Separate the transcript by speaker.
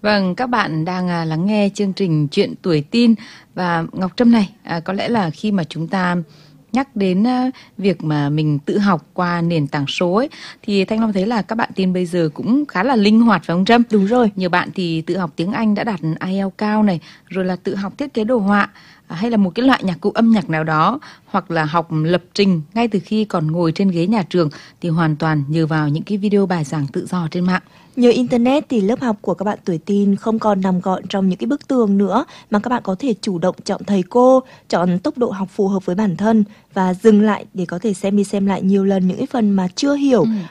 Speaker 1: Vâng, các bạn đang lắng nghe chương trình Chuyện tuổi tin và Ngọc Trâm này, có lẽ là khi mà chúng ta nhắc đến việc mà mình tự học qua nền tảng số ấy, thì Thanh Long thấy là các bạn tin bây giờ cũng khá là linh hoạt phải không Trâm?
Speaker 2: Đúng rồi.
Speaker 1: Nhiều bạn thì tự học tiếng Anh đã đạt IELTS cao này, rồi là tự học thiết kế đồ họa, hay là một cái loại nhạc cụ âm nhạc nào đó, hoặc là học lập trình ngay từ khi còn ngồi trên ghế nhà trường, thì hoàn toàn nhờ vào những cái video bài giảng tự do trên mạng.
Speaker 2: Nhờ Internet thì lớp học của các bạn tuổi teen không còn nằm gọn trong những cái bức tường nữa, mà các bạn có thể chủ động chọn thầy cô, chọn tốc độ học phù hợp với bản thân và dừng lại để có thể xem đi xem lại nhiều lần những cái phần mà chưa hiểu